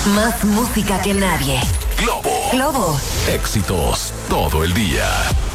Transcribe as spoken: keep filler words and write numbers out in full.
Más música que nadie. Globo. Globo. Éxitos todo el día.